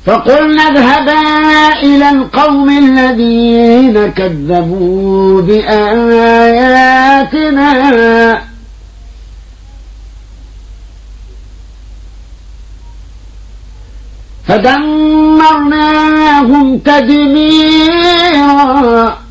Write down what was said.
فقلنا اذهبا إلى القوم الذين كذبوا بآياتنا فدمرناهم تدميرا